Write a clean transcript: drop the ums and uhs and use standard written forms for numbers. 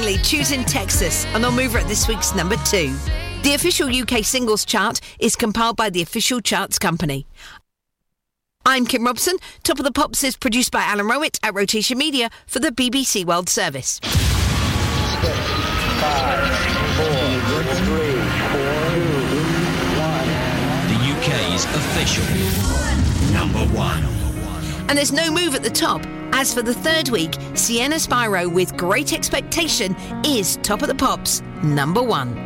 finally, Choosing Texas, an all mover at this week's number 2. The official UK singles chart is compiled by the Official Charts Company. I'm Kim Robson. Top of the Pops is produced by Alan Rowett at Rotation Media for the BBC World Service. 6, 5, 4, 3, 2, 1. The UK's official number 1. And there's no move at the top. As for the third week, Sienna Spyro with Great Expectation is Top of the Pops number 1.